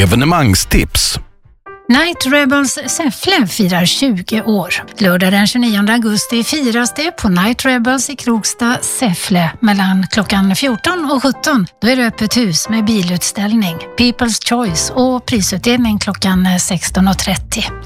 Evenemangstips. Night Rebels Säffle firar 20 år. Lördag den 29 augusti firas det på Night Rebels i Krokstad, Säffle mellan klockan 14 och 17. Då är det öppet hus med bilutställning, People's Choice och prisutdelning klockan 16:30.